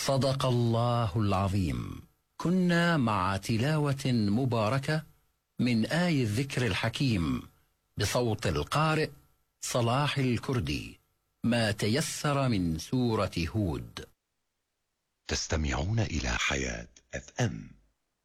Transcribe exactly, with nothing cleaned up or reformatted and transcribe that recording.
صدق الله العظيم. كنا مع تلاوة مباركة من آي الذكر الحكيم بصوت القارئ صلاح الكردي، ما تيسر من سورة هود. تستمعون إلى حياة اف ام.